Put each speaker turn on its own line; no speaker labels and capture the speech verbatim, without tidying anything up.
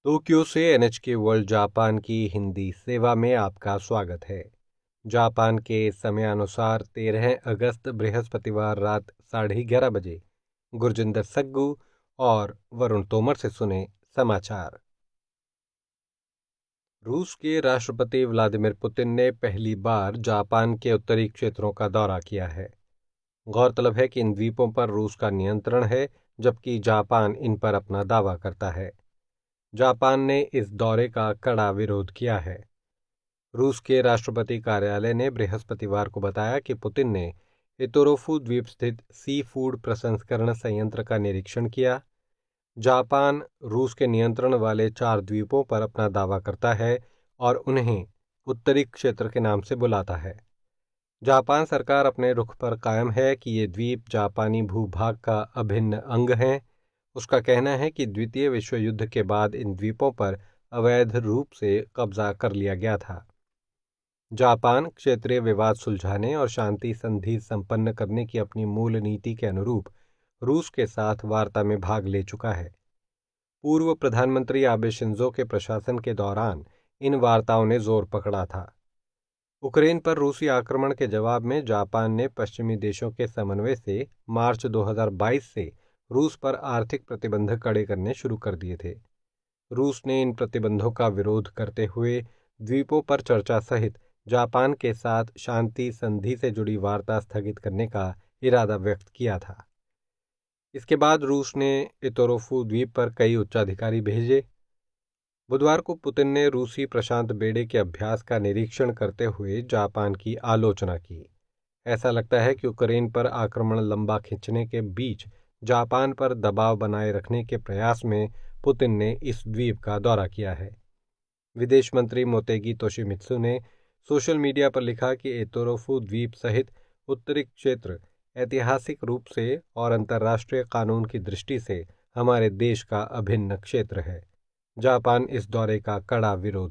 Tokyo से NHK world Japan की हिंदी सेवा में आपका स्वागत है। जापान के समयानुसार तेरह अगस्त बृहस्पतिवार रात साढ़े ग्यारह बजे गुरजिंदर सग्गू और वरुण तोमर से सुने समाचार। रूस के राष्ट्रपति व्लादिमीर पुतिन ने पहली बार जापान के उत्तरी क्षेत्रों का दौरा किया है। गौरतलब है कि इन द्वीपों पर रूस का नियंत्रण है, जबकि जापान इन पर अपना दावा करता है। जापान ने इस दौरे का कड़ा विरोध किया है। रूस के राष्ट्रपति कार्यालय ने बृहस्पतिवार को बताया कि पुतिन ने इतोरोफू द्वीप स्थित सी फूड प्रसंस्करण संयंत्र का निरीक्षण किया। जापान रूस के नियंत्रण वाले चार द्वीपों पर अपना दावा करता है और उन्हें उत्तरी क्षेत्र के नाम से बुलाता है। जापान सरकार अपने रुख पर कायम है कि ये द्वीप जापानी भूभाग का अभिन्न अंग हैं। उसका कहना है कि द्वितीय विश्व युद्ध के बाद इन द्वीपों पर अवैध रूप से कब्जा कर लिया गया था। जापान क्षेत्रीय विवाद सुलझाने और शांति संधि संपन्न करने की अपनी मूल नीति के अनुरूप रूस के साथ वार्ता में भाग ले चुका है। पूर्व प्रधानमंत्री आबे शिंजो के प्रशासन के दौरान इन वार्ताओं ने जोर पकड़ा था। यूक्रेन पर रूसी आक्रमण के जवाब में जापान ने पश्चिमी देशों के समन्वय से मार्च दो हज़ार बाईस से रूस पर आर्थिक प्रतिबंध कड़े करने शुरू कर दिए थे। रूस ने इन प्रतिबंधों का विरोध करते हुए द्वीपों पर चर्चा सहित जापान के साथ शांति संधि से जुड़ी वार्ता स्थगित करने का इरादा व्यक्त किया था। इसके बाद रूस ने इतोरोफू द्वीप पर कई उच्चाधिकारी भेजे। बुधवार को पुतिन ने रूसी प्रशांत बेड़े के अभ्यास का निरीक्षण करते हुए जापान की आलोचना की। ऐसा लगता है कि यूक्रेन पर आक्रमण लंबा खींचने के बीच जापान पर दबाव बनाए रखने के प्रयास में पुतिन ने इस द्वीप का दौरा किया है। विदेश मंत्री मोतेगी तोशिमित्सु ने सोशल मीडिया पर लिखा कि इतोरोफू द्वीप सहित उत्तरी क्षेत्र ऐतिहासिक रूप से और अंतर्राष्ट्रीय कानून की दृष्टि से हमारे देश का अभिन्न क्षेत्र है। जापान इस दौरे का कड़ा विरोध